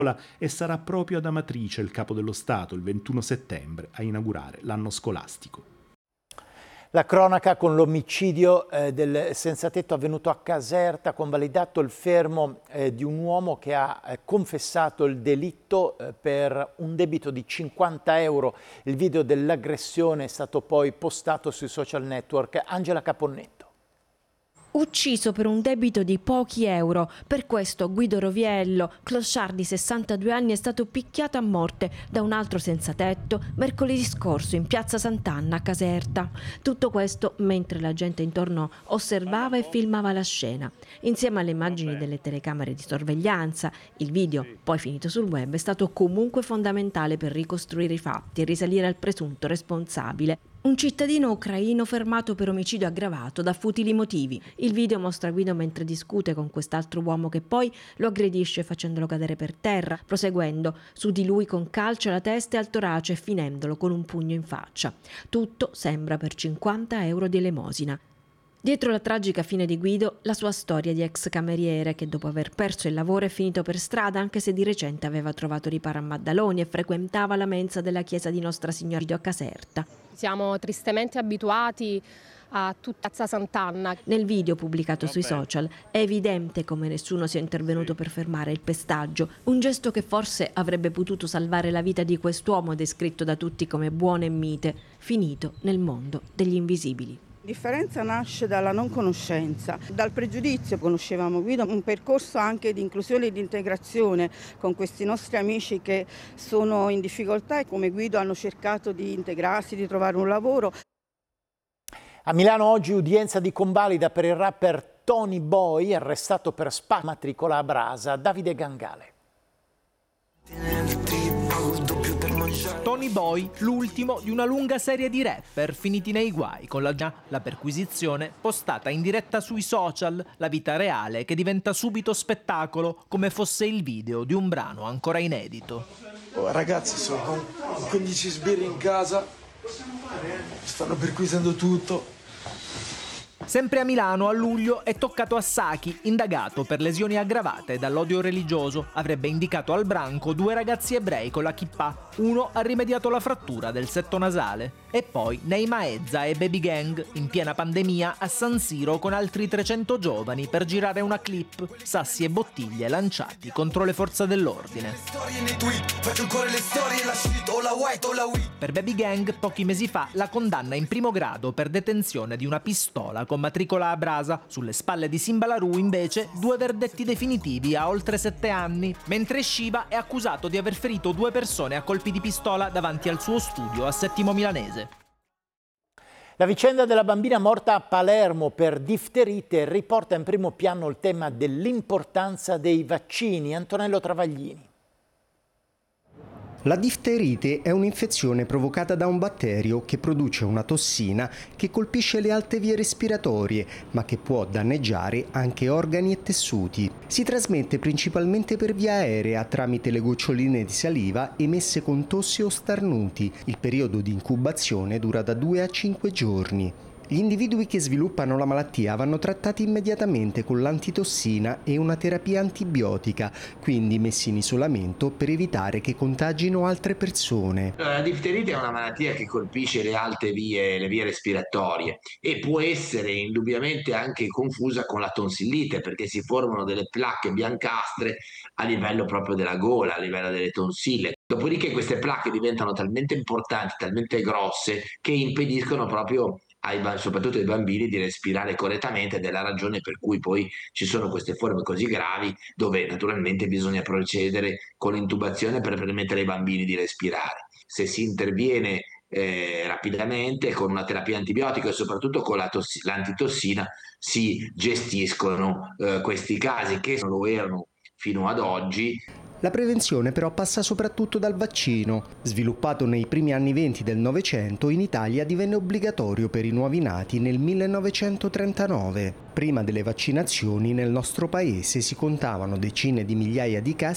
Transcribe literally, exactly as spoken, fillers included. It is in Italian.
e sarà proprio ad Amatrice il Capo dello Stato il ventuno settembre a inaugurare l'anno scolastico. La cronaca con l'omicidio eh, del senzatetto avvenuto a Caserta, convalidato il fermo eh, di un uomo che ha eh, confessato il delitto eh, per un debito di cinquanta euro. Il video dell'aggressione è stato poi postato sui social network. Angela Caponnetto. Ucciso per un debito di pochi euro. Per questo Guido Roviello, clochard di sessantadue anni, è stato picchiato a morte da un altro senzatetto mercoledì scorso in piazza Sant'Anna a Caserta. Tutto questo mentre la gente intorno osservava e filmava la scena. Insieme alle immagini delle telecamere di sorveglianza, il video, poi finito sul web, è stato comunque fondamentale per ricostruire i fatti e risalire al presunto responsabile. Un cittadino ucraino fermato per omicidio aggravato da futili motivi. Il video mostra Guido mentre discute con quest'altro uomo che poi lo aggredisce facendolo cadere per terra, proseguendo su di lui con calci alla testa e al torace e finendolo con un pugno in faccia. Tutto sembra per cinquanta euro di elemosina. Dietro la tragica fine di Guido, la sua storia di ex cameriere che dopo aver perso il lavoro è finito per strada, anche se di recente aveva trovato riparo a Maddaloni e frequentava la mensa della chiesa di Nostra Signora a Caserta. Siamo tristemente abituati a tutta Piazza Sant'Anna. Nel video pubblicato sui social è evidente come nessuno sia intervenuto per fermare il pestaggio, un gesto che forse avrebbe potuto salvare la vita di quest'uomo descritto da tutti come buono e mite, finito nel mondo degli invisibili. La differenza nasce dalla non conoscenza, dal pregiudizio. Conoscevamo Guido, un percorso anche di inclusione e di integrazione con questi nostri amici che sono in difficoltà e come Guido hanno cercato di integrarsi, di trovare un lavoro. A Milano oggi udienza di convalida per il rapper Tony Boy, arrestato per spaccio matricola a Brasa. Davide Gangale. Tony Boy, l'ultimo di una lunga serie di rapper finiti nei guai con la, la perquisizione postata in diretta sui social, la vita reale che diventa subito spettacolo come fosse il video di un brano ancora inedito. Oh, ragazzi, sono con quindici sbirri in casa, stanno perquisendo tutto. Sempre a Milano, a luglio, è toccato a Sacchi, indagato per lesioni aggravate dall'odio religioso. Avrebbe indicato al branco due ragazzi ebrei con la kippah. Uno ha rimediato la frattura del setto nasale. E poi Neima Ezza e Baby Gang, in piena pandemia, a San Siro con altri trecento giovani per girare una clip. Sassi e bottiglie lanciati contro le forze dell'ordine. Per Baby Gang, pochi mesi fa, la condanna in primo grado per detenzione di una pistola con matricola a Brasa. Sulle spalle di Simbalarù, invece, due verdetti definitivi a oltre sette anni, mentre Shiva è accusato di aver ferito due persone a colpi di pistola davanti al suo studio a Settimo Milanese. La vicenda della bambina morta a Palermo per difterite riporta in primo piano il tema dell'importanza dei vaccini. Antonello Travaglini. La difterite è un'infezione provocata da un batterio che produce una tossina che colpisce le alte vie respiratorie, ma che può danneggiare anche organi e tessuti. Si trasmette principalmente per via aerea tramite le goccioline di saliva emesse con tosse o starnuti. Il periodo di incubazione dura da due a cinque giorni. Gli individui che sviluppano la malattia vanno trattati immediatamente con l'antitossina e una terapia antibiotica, quindi messi in isolamento per evitare che contagino altre persone. La difterite è una malattia che colpisce le alte vie, le vie respiratorie e può essere indubbiamente anche confusa con la tonsillite, perché si formano delle placche biancastre a livello proprio della gola, a livello delle tonsille. Dopodiché queste placche diventano talmente importanti, talmente grosse, che impediscono proprio ai, soprattutto ai bambini di respirare correttamente, ed è la ragione per cui poi ci sono queste forme così gravi dove naturalmente bisogna procedere con l'intubazione per permettere ai bambini di respirare. Se si interviene eh, rapidamente con una terapia antibiotica e soprattutto con la tossi- l'antitossina si gestiscono eh, questi casi che non lo erano fino ad oggi. La prevenzione però passa soprattutto dal vaccino. Sviluppato nei primi anni venti del Novecento, in Italia divenne obbligatorio per i nuovi nati nel millenovecentotrentanove. Prima delle vaccinazioni nel nostro paese si contavano decine di migliaia di casi